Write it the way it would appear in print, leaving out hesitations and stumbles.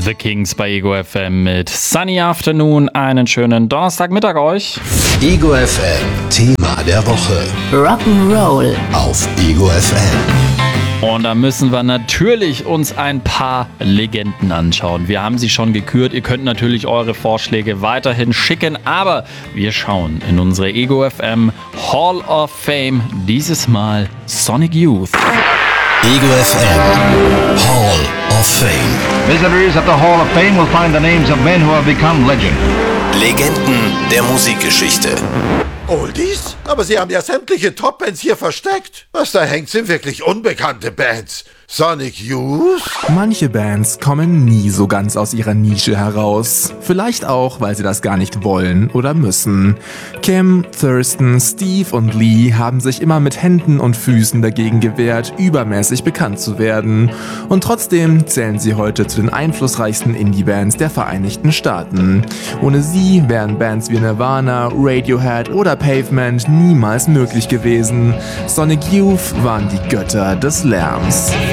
The Kings bei Ego FM mit Sunny Afternoon. Einen schönen Donnerstagmittag euch. Ego FM, Thema der Woche. Rock'n'Roll Auf Ego FM. Und da müssen wir natürlich uns ein paar Legenden anschauen. Wir haben sie schon gekürt. Ihr könnt natürlich eure Vorschläge weiterhin schicken, aber wir schauen in unsere Ego FM Hall of Fame. Dieses Mal Sonic Youth. Ego FM Hall of Fame. Visitors at the Hall of Fame will find the names of men who have become legend. Legenden der Musikgeschichte. Oldies? Aber Sie haben ja sämtliche Top-Bands hier versteckt. Was da hängt, sind wirklich unbekannte Bands. Sonic Youth? Manche Bands kommen nie so ganz aus ihrer Nische heraus. Vielleicht auch, weil sie das gar nicht wollen oder müssen. Kim, Thurston, Steve und Lee haben sich immer mit Händen und Füßen dagegen gewehrt, übermäßig bekannt zu werden. Und trotzdem zählen sie heute zu den einflussreichsten Indie-Bands der Vereinigten Staaten. Ohne sie wären Bands wie Nirvana, Radiohead oder Pavement niemals möglich gewesen. Sonic Youth waren die Götter des Lärms.